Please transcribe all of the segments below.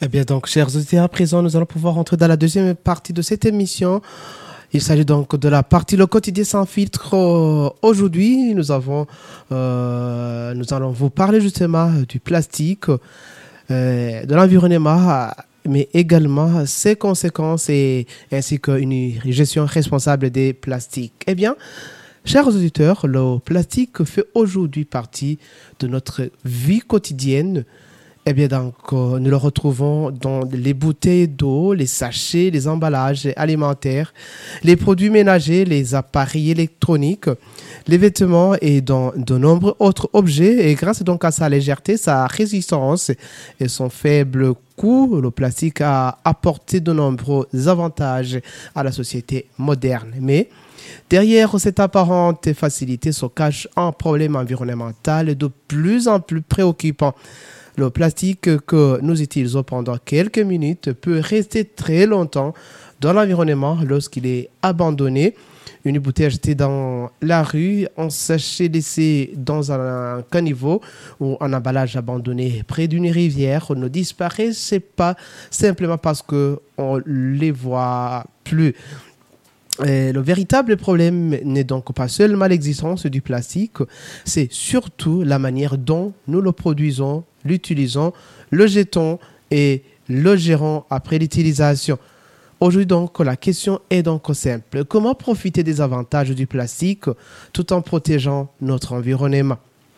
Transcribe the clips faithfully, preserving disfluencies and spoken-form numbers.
Eh bien donc, chers auditeurs, à présent, nous allons pouvoir entrer dans la deuxième partie de cette émission. Il s'agit donc de la partie Le quotidien sans filtre. Euh, Aujourd'hui, nous avons, euh, nous allons vous parler justement du plastique, euh, de l'environnement, mais également ses conséquences et ainsi qu'une gestion responsable des plastiques. Eh bien, chers auditeurs, le plastique fait aujourd'hui partie de notre vie quotidienne. Eh bien, donc, euh, nous le retrouvons dans les bouteilles d'eau, les sachets, les emballages alimentaires, les produits ménagers, les appareils électroniques, les vêtements et dans de nombreux autres objets. Et grâce donc à sa légèreté, sa résistance et son faible coût, le plastique a apporté de nombreux avantages à la société moderne. Mais derrière cette apparente facilité se cache un problème environnemental de plus en plus préoccupant. Le plastique que nous utilisons pendant quelques minutes peut rester très longtemps dans l'environnement lorsqu'il est abandonné. Une bouteille jetée dans la rue, un sachet laissé dans un caniveau ou un emballage abandonné près d'une rivière ne disparaissent pas simplement parce qu'on ne les voit plus. Et le véritable problème n'est donc pas seulement l'existence du plastique, c'est surtout la manière dont nous le produisons, l'utilisons, le jetons et le gérons après l'utilisation. Aujourd'hui donc, la question est donc simple. Comment profiter des avantages du plastique tout en protégeant notre environnement?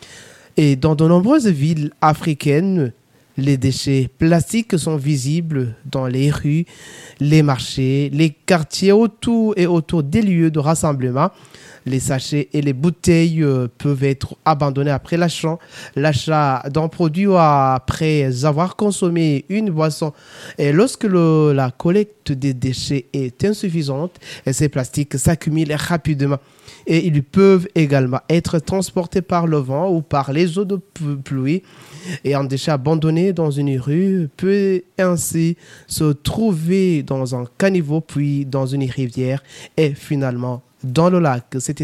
Et dans de nombreuses villes africaines, les déchets plastiques sont visibles dans les rues, les marchés, les quartiers autour et autour des lieux de rassemblement. Les sachets et les bouteilles euh, peuvent être abandonnés après l'achat, l'achat d'un produit ou après avoir consommé une boisson. Et lorsque le, la collecte des déchets est insuffisante, ces plastiques s'accumulent rapidement. Et ils peuvent également être transportés par le vent ou par les eaux de pluie. Et un déchet abandonné dans une rue peut ainsi se trouver dans un caniveau, puis dans une rivière et finalement dans le lac. C'était